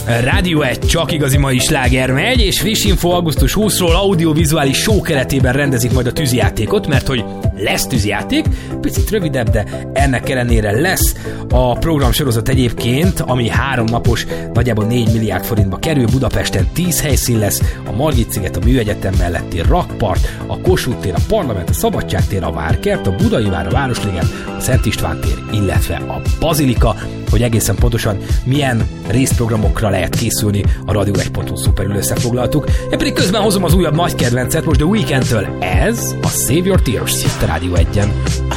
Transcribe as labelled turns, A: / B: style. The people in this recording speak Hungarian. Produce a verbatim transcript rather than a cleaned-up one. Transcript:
A: Rádió egy csak igazi mai sláger megy, és friss info augusztus huszadikáról audiovizuális show keretében rendezik majd a tűzijátékot, mert hogy lesz tűzijáték, picit rövidebb, de ennek ellenére lesz. A programsorozat egyébként, ami három napos, nagyjából négy milliárd forintba kerül, Budapesten tíz helyszín lesz, a Margit-sziget, a Műegyetem melletti Rakpart, a Kossuth tér, a Parlament, a Szabadságtér, a Várkert, a Budai vár, a Városliget, a Szent István tér, illetve a Bazilika, hogy egészen pontosan milyen részprogramokra lehet készülni, a radio egy pont hu szuperül összefoglaltuk. Én pedig közben hozom az újabb nagy kedvencet, most The Weekndtől. Ez a Save Your Tears itt a Rádió egyen.